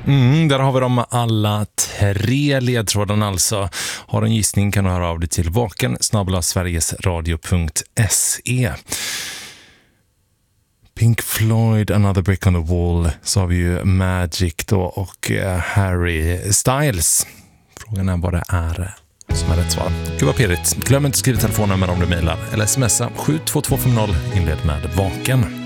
Där har vi dem alla 3 ledtrådarna alltså. Har en gissning kan du höra av dig till vaken@sverigesradio.se. Pink Floyd, Another Brick on the Wall, så har vi ju Magic då och Harry Styles. Frågan är vad det är som är rätt svar. Gud vad pirrigt. Glöm inte att skriva telefonnummer om du mejlar eller smsa 72250, inled med Vaken.